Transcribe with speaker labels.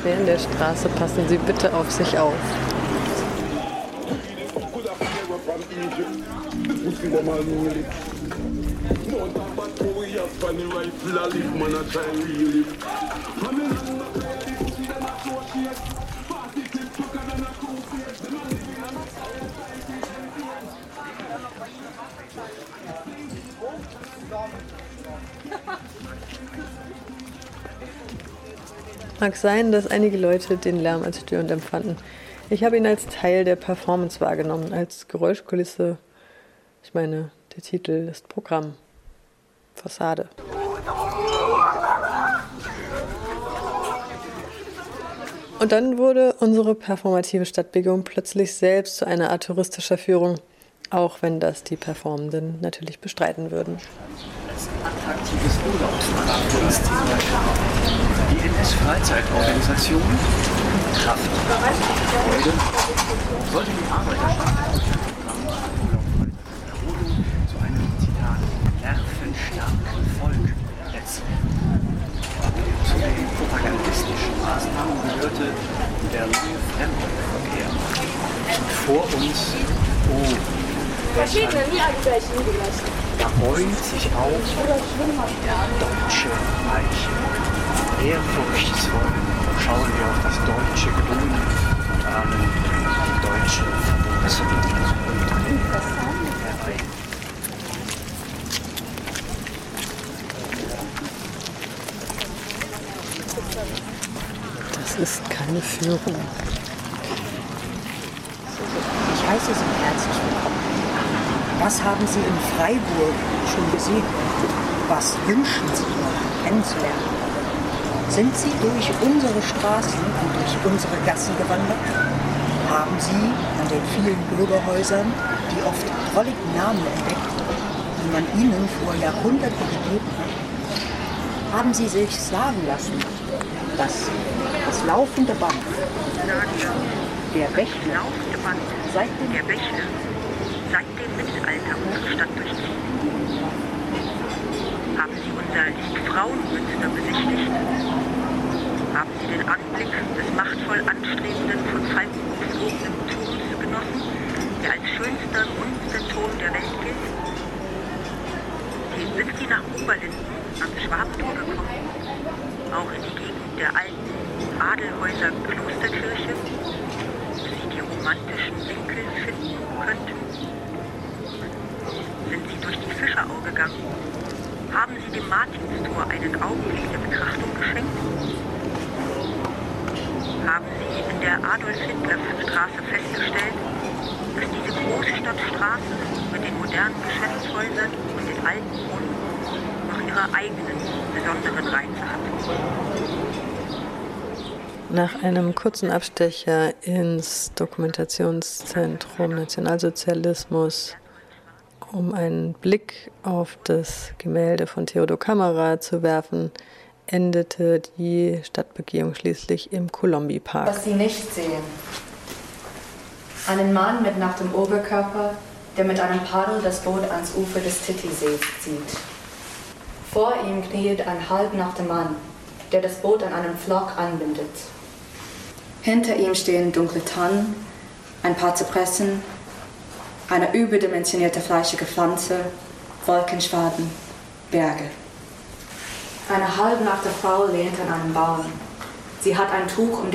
Speaker 1: Verkehr in der Straße, passen Sie bitte auf sich auf. Mag sein, dass einige Leute den Lärm als störend empfanden. Ich habe ihn als Teil der Performance wahrgenommen, als Geräuschkulisse. Ich meine, der Titel ist Programm. Fassade. Und dann wurde unsere performative Stadtbewegung plötzlich selbst zu einer Art touristischer Führung, auch wenn das die Performenden natürlich bestreiten würden.
Speaker 2: Als attraktives Urlaubsland für uns die NS-Freizeitorganisation Kraft Freude sollte die Arbeiterschaft zu einem, Zitat, nervenstarken Volk erziehen. Zu den propagandistischen Maßnahmen gehörte der neue Fremdenverkehr. Und vor uns, da bäumt sich auf der deutsche Eiche. Ehrfurchtsvoll schauen wir auf das deutsche Grün und ahnen die deutsche Verwurzelung herein.
Speaker 1: Das ist keine Führung.
Speaker 3: Ich heiße Sie herzlich willkommen. Was haben Sie in Freiburg schon gesehen? Was wünschen Sie noch kennenzulernen? Sind Sie durch unsere Straßen und durch unsere Gassen gewandert? Haben Sie an den vielen Bürgerhäusern die oft drolligen Namen entdeckt, die man Ihnen vor Jahrhunderten gegeben hat? Haben Sie sich sagen lassen, dass das laufende Band, der Bächle, seit dem Mittelalter unsere Stadt durchzieht? Haben Sie unser Liebfrauenmünster besichtigt? Haben Sie den Anblick des machtvoll anstrebenden, von Falken umflogenen Turms genossen, der als schönster Münsterturm der Welt gilt? Sind Sie nach Oberlinden ans Schwabentor gekommen? Auch in die Gegend der alten Adelhäuser Klosterkirche, wo Sie die romantischen Winkel finden könnten? Sind Sie durch die Fischerau gegangen? Haben Sie dem Martinstor einen Augenblick der Betrachtung geschenkt? Haben Sie in der Adolf-Hitler-Straße festgestellt, dass diese Großstadtstraße mit den modernen Geschäftshäusern und den alten Brunnen noch ihre eigenen besonderen Reize hat?
Speaker 1: Nach einem kurzen Abstecher ins Dokumentationszentrum Nationalsozialismus, um einen Blick auf das Gemälde von Theodor Kammerer zu werfen, endete die Stadtbegehung schließlich im Kolombi-Park.
Speaker 4: Was Sie nicht sehen. Einen Mann mit nacktem Oberkörper, der mit einem Paddel das Boot ans Ufer des Titisees zieht. Vor ihm kniet ein halbnackter Mann, der das Boot an einem Pflock anbindet. Hinter ihm stehen dunkle Tannen, ein paar Zypressen, eine überdimensionierte fleischige Pflanze, Wolkenschwaden, Berge. Eine halbnackte Frau lehnt an einem Baum. Sie hat ein Tuch um